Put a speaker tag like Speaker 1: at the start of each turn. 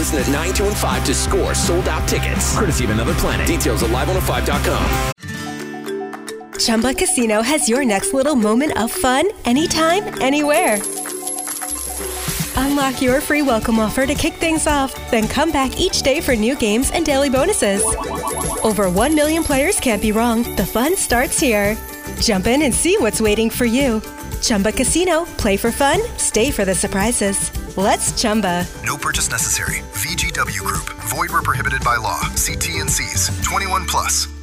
Speaker 1: Listen at 9, 2, and 5 to score sold-out tickets. Courtesy of Another Planet. Details at live105.com.
Speaker 2: Chumba Casino has your next little moment of fun anytime, anywhere. Unlock your free welcome offer to kick things off, then come back each day for new games and daily bonuses. Over 1 million players can't be wrong. The fun starts here. Jump in and see what's waiting for you. Chumba Casino. Play for fun. Stay for the surprises. Let's Chumba.
Speaker 3: No purchase necessary. VGW Group. Void where prohibited by law. See T&Cs. 21 plus.